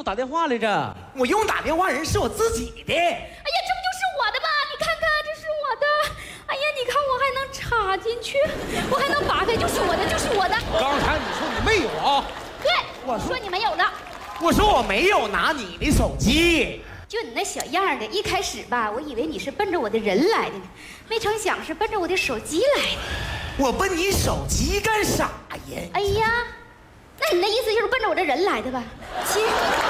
用打电话来着？ 我用打电话人是我自己的。 哎呀，这不就是我的吗？你看看，这是我的。哎呀，你看我还能插进去，我还能拔开，就是我的，就是我的。 刚才你说你没有啊？ 对，我说你没有呢。 我说我没有拿你的手机。 就你那小样的，一开始吧，我以为你是奔着我的人来的呢，没成想是奔着我的手机来的。 我奔你手机干啥呀？ 哎呀，那你那意思就是奔着我这人来的吧？亲。